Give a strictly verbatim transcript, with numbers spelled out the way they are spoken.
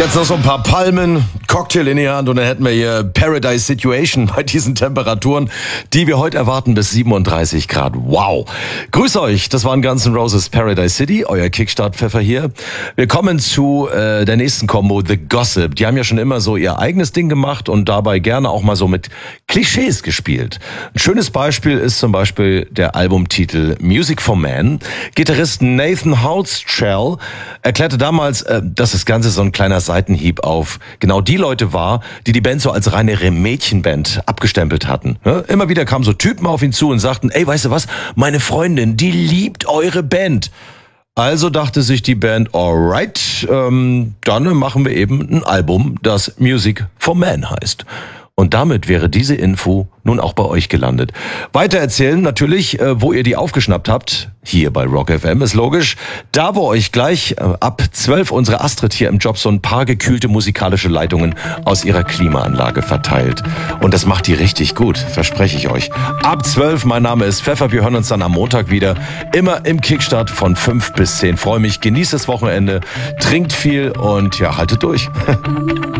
Jetzt noch so ein paar Palmen, Cocktail in die Hand und dann hätten wir hier Paradise Situation bei diesen Temperaturen, die wir heute erwarten bis siebenunddreißig Grad. Wow! Grüß euch, das waren Guns N' Roses Paradise City, euer Kickstart-Pfeffer hier. Wir kommen zu äh, der nächsten Combo, The Gossip. Die haben ja schon immer so ihr eigenes Ding gemacht und dabei gerne auch mal so mit Klischees gespielt. Ein schönes Beispiel ist zum Beispiel der Albumtitel Music for Man. Gitarrist Nathan Houtschell erklärte damals, äh, dass das Ganze so ein kleiner Seitenhieb auf genau die Leute war, die die Band so als reine Mädchenband abgestempelt hatten. Immer wieder kamen so Typen auf ihn zu und sagten, ey, weißt du was, meine Freundin, die liebt eure Band. Also dachte sich die Band, alright, ähm, dann machen wir eben ein Album, das Music for Man heißt. Und damit wäre diese Info nun auch bei euch gelandet. Weiter erzählen natürlich, äh, wo ihr die aufgeschnappt habt. Hier bei Rock F M ist logisch. Da, wo euch gleich äh, ab zwölf unsere Astrid hier im Job so ein paar gekühlte musikalische Leitungen aus ihrer Klimaanlage verteilt. Und das macht die richtig gut, verspreche ich euch. Ab zwölf, mein Name ist Pfeffer. Wir hören uns dann am Montag wieder. Immer im Kickstart von fünf bis zehn. Freue mich, genießt das Wochenende, trinkt viel und ja, haltet durch.